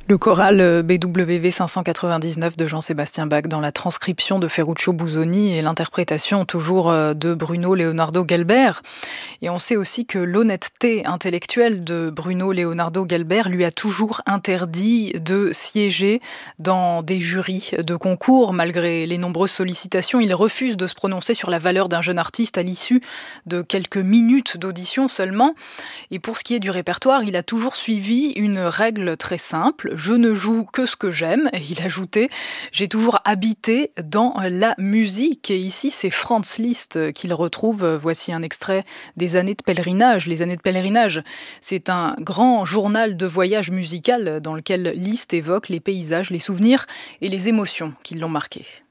Le choral BWV 599 de Jean-Sébastien Bach dans la transcription de Ferruccio Busoni et l'interprétation toujours de Bruno Leonardo Gelber. Et on sait aussi que l'honnêteté intellectuelle de Bruno Leonardo Gelber lui a toujours interdit de siéger dans des jurys de concours. Malgré les nombreuses sollicitations, il refuse de se prononcer sur la valeur d'un jeune artiste à l'issue de quelques minutes d'audition seulement. Et pour ce qui est du répertoire, il a toujours suivi une règle très simple. Je ne joue que ce que j'aime. Et il ajoutait, j'ai toujours habité dans la musique. Et ici, c'est Franz Liszt qu'il retrouve. Voici un extrait des années de pèlerinage. Les années de pèlerinage, c'est un grand journal de voyage musical dans lequel Liszt évoque les paysages, les souvenirs et les émotions qui l'ont marqué.